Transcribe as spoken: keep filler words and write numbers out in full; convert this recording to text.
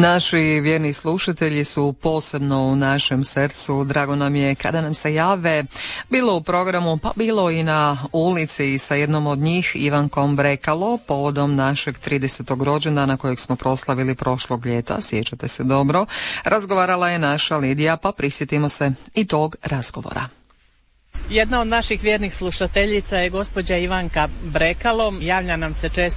Naši vjerni slušatelji su posebno u našem srcu. Drago nam je kada nam se jave, bilo u programu, pa bilo i na ulici, i sa jednom od njih, Ivankom Brekalo, povodom našeg tridesetog rođendana kojeg smo proslavili prošlog ljeta, sjećate se dobro. Razgovarala je naša Lidija, pa prisjetimo se i tog razgovora. Jedna od naših vjernih slušateljica je gospođa Ivanka Brekalo. Javlja nam se često